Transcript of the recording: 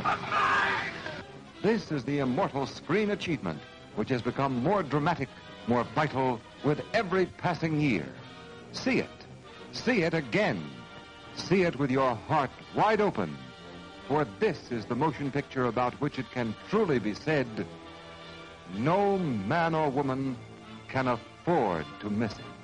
This is the immortal screen achievement, which has become more dramatic, more vital with every passing year. See it. See it again. See it with your heart wide open. For this is the motion picture about which it can truly be said, no man or woman can afford to miss it.